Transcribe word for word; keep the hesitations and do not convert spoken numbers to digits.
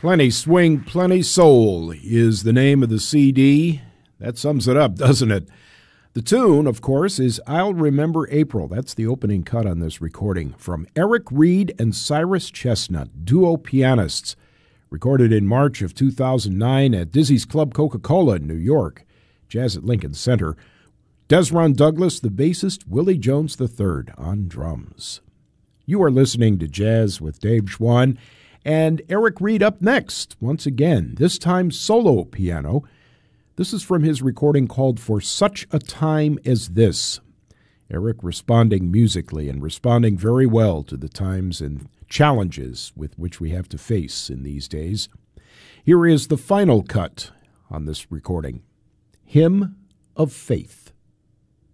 Plenty Swing, Plenty Soul is the name of the C D. That sums it up, doesn't it? The tune, of course, is I'll Remember April. That's the opening cut on this recording from Eric Reed and Cyrus Chestnut, duo pianists, recorded in March of two thousand nine at Dizzy's Club Coca-Cola in New York, Jazz at Lincoln Center. Desron Douglas, the bassist, Willie Jones the third on drums. You are listening to Jazz with Dave Schwann, and Eric Reed up next, once again, this time solo piano. This is from his recording called For Such a Time as This. Eric responding musically and responding very well to the times and challenges with which we have to face in these days. Here is the final cut on this recording, Hymn of Faith.